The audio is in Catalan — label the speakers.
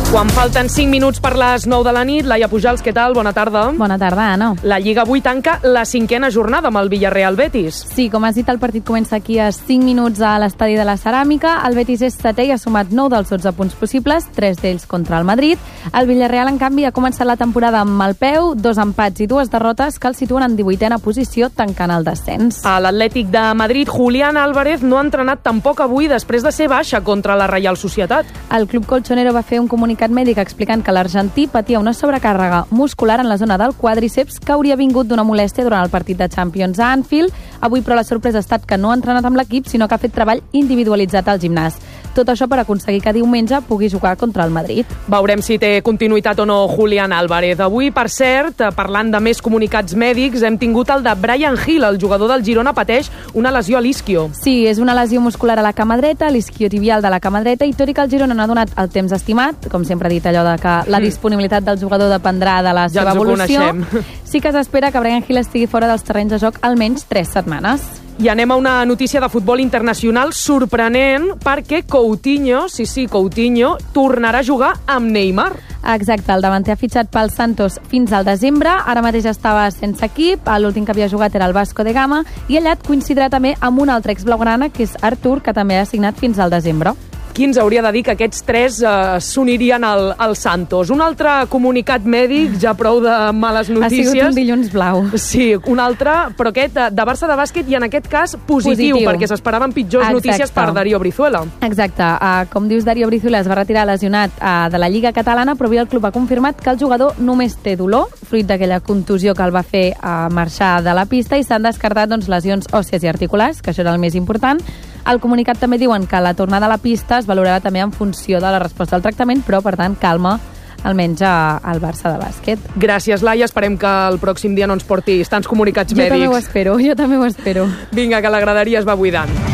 Speaker 1: Quan falten 5 minuts per les 9 de la nit, Laia Pujals, què tal? Bona tarda.
Speaker 2: Bona tarda, Anna.
Speaker 1: La Lliga avui tanca la 5a jornada amb el Villarreal Betis.
Speaker 2: Sí, com has dit, el partit comença aquí a 5 minuts a l'estadi de la Ceràmica. El Betis és setè i ha sumat 9 dels 12 punts possibles, 3 d'ells contra el Madrid. El Villarreal, en canvi, ha començat la temporada amb mal peu, 2 empats i 2 derrotes que el situen en 18a posició, tancant el descens.
Speaker 1: A l'Atlètic de Madrid, Julián Álvarez no ha entrenat tampoc avui després de ser baixa contra la Reial Societat.
Speaker 2: El club colchonero va fer un comunicat mèdic explicant que l'argentí patia una sobrecàrrega muscular en la zona del quàdriceps que hauria vingut d'una molèstia durant el partit de Champions a Anfield. Avui, però, la sorpresa ha estat que no ha entrenat amb l'equip, sinó que ha fet treball individualitzat al gimnàs. Tot això per aconseguir que diumenge pugui jugar contra el Madrid.
Speaker 1: Veurem si té continuïtat o no Julián Álvarez. Avui, per cert, parlant de més comunicats mèdics, hem tingut el de Bryan Gil, el jugador del Girona, pateix una lesió a l'isquio.
Speaker 2: Sí, és una lesió muscular a la cama dreta, l'isquiotibial de la cama dreta, i tot i que el Girona n'ha donat el temps estimat, com sempre ha dit allò de que la disponibilitat del jugador dependrà de la seva evolució, sí que s'espera que Bryan Gil estigui fora dels terrenys de joc almenys 3 setmanes.
Speaker 1: I anem a una notícia de futbol internacional sorprenent perquè Coutinho, Coutinho, tornarà a jugar amb Neymar.
Speaker 2: Exacte, el davanter ha fitxat pel Santos fins al desembre, ara mateix estava sense equip, l'últim que havia jugat era el Vasco de Gama, i allà coincidirà també amb un altre ex-blaugrana, que és Artur, que també ha signat fins al desembre.
Speaker 1: Qui ens hauria de dir que aquests 3 s'unirien al Santos? Un altre comunicat mèdic, ja prou de males notícies.
Speaker 2: Ha sigut un dilluns blau.
Speaker 1: Sí, un altre, però aquest de Barça de bàsquet, i en aquest cas positiu. Perquè s'esperaven pitjors notícies per Darío Brizuela.
Speaker 2: Exacte, com dius, Darío Brizuela es va retirar lesionat de la Lliga Catalana, però avui el club ha confirmat que el jugador només té dolor, fruit d'aquella contusió que el va fer marxar de la pista, i s'han descartat lesions òssies i articulars, que això era el més important. Al comunicat també diuen que la tornada a la pista es valorarà també en funció de la resposta al tractament, però, per tant, calma almenys al Barça de bàsquet.
Speaker 1: Gràcies, Laia. Esperem que el pròxim dia no ens portis tants comunicats mèdics.
Speaker 2: Jo també ho espero.
Speaker 1: Vinga, que la graderia es va buidant.